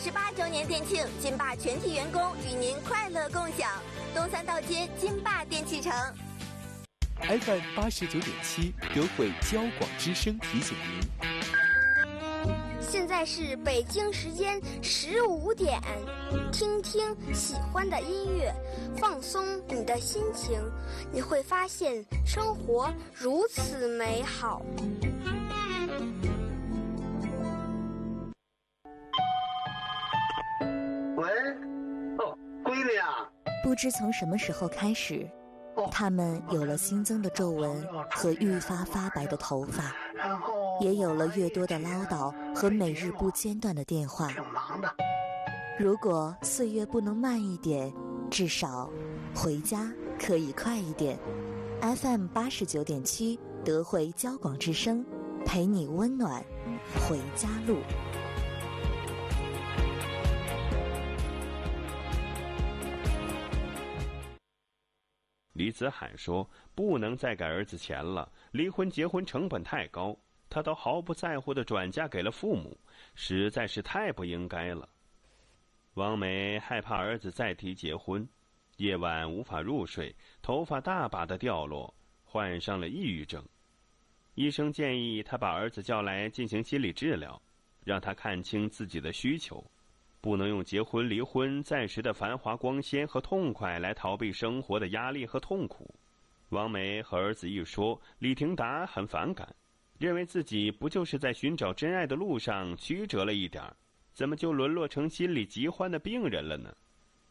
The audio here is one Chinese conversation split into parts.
18周年店庆，金霸全体员工与您快乐共享。东三道街金霸电器城。 FM 89.7德惠交广之声提醒您， 现在是北京时间15点，听听喜欢的音乐，放松你的心情，你会发现生活如此美好。 喂，哦，闺女啊！ 不知从什么时候开始，他们有了新增的皱纹和愈发发白的头发，也有了越多的唠叨和每日不间断的电话。如果岁月不能慢一点，至少回家可以快一点。FM 89.7德惠交广之声，陪你温暖回家路。 李子海说不能再给儿子钱了，离婚结婚成本太高，他都毫不在乎地转嫁给了父母，实在是太不应该了。王梅害怕儿子再提结婚，夜晚无法入睡，头发大把的掉落，患上了抑郁症。医生建议他把儿子叫来进行心理治疗，让他看清自己的需求，不能用结婚离婚暂时的繁华光鲜和痛快来逃避生活的压力和痛苦。王梅和儿子一说，李廷达很反感，认为自己不就是在寻找真爱的路上曲折了一点，怎么就沦落成心理疾患的病人了呢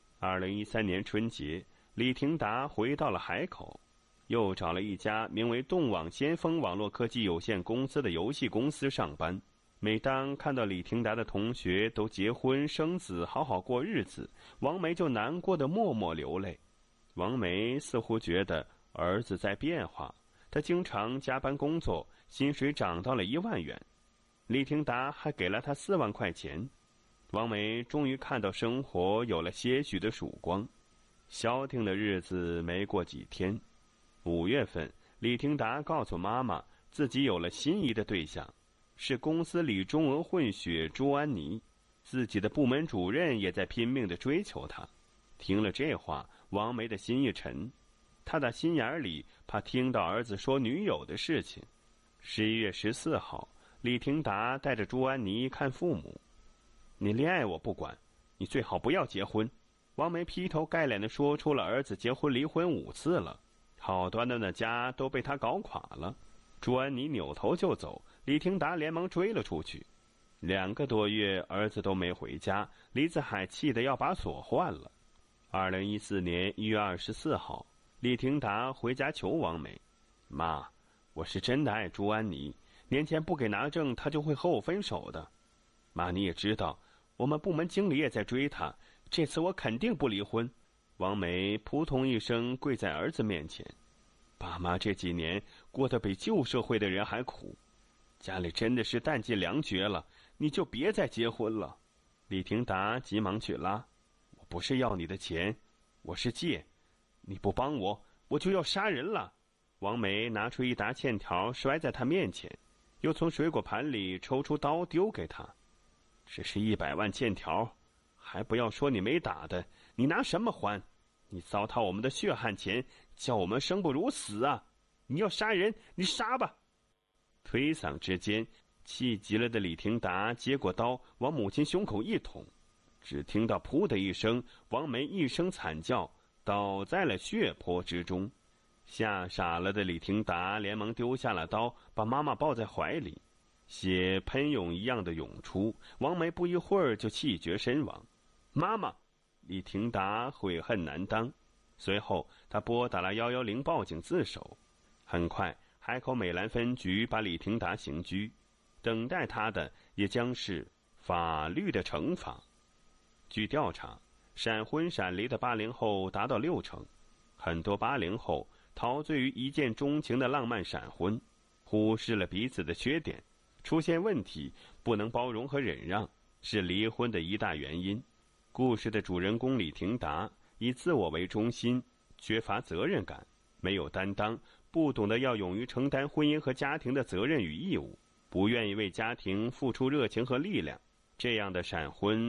？2013年春节，李廷达回到了海口，又找了一家名为动网先锋网络科技有限公司的游戏公司上班。每当看到李廷达的同学都结婚生子，好好过日子，王梅就难过的默默流泪。王梅似乎觉得儿子在变化，他经常加班工作，薪水涨到了1万元。李廷达还给了他4万块钱。王梅终于看到生活有了些许的曙光。消停的日子没过几天，5月份，李廷达告诉妈妈自己有了心仪的对象，是公司里中俄混血朱安妮，自己的部门主任也在拼命地追求她。听了这话，王梅的心一沉，她的心眼里怕听到儿子说女友的事情。11月14号，李廷达带着朱安妮看父母。你恋爱我不管，你最好不要结婚。王梅劈头盖脸地说出了儿子结婚离婚5次了，好端端的家都被他搞垮了。朱安妮扭头就走，李廷达连忙追了出去。2个多月，儿子都没回家，李子海气得要把锁换了。2014年1月24号，李廷达回家求王梅：妈，我是真的爱朱安妮，年前不给拿证，她就会和我分手的。妈，你也知道，我们部门经理也在追她，这次我肯定不离婚。王梅扑通一声跪在儿子面前：爸妈这几年过得比旧社会的人还苦，家里真的是弹尽粮绝了，你就别再结婚了。李廷达急忙去拉：我不是要你的钱，我是借，你不帮我，我就要杀人了。王梅拿出一沓欠条摔在他面前，又从水果盘里抽出刀丢给他：这是100万欠条，还不要说你没打的，你拿什么还？你糟蹋我们的血汗钱，叫我们生不如死啊！你要杀人，你杀吧！推搡之间，气急了的李廷达接过刀往母亲胸口一捅，只听到噗的一声，王梅一声惨叫，倒在了血泊之中。吓傻了的李廷达连忙丢下了刀，把妈妈抱在怀里，血喷涌一样的涌出。王梅不一会儿就气绝身亡。妈妈！李廷达悔恨难当，随后他拨打了110报警自首。很快，海口美兰分局把李廷达刑拘，等待他的也将是法律的惩罚。据调查，闪婚闪离的80后达到60%，很多80后陶醉于一见钟情的浪漫闪婚，忽视了彼此的缺点，出现问题不能包容和忍让，是离婚的一大原因。故事的主人公李廷达以自我为中心，缺乏责任感，没有担当，不懂得要勇于承担婚姻和家庭的责任与义务，不愿意为家庭付出热情和力量。这样的闪婚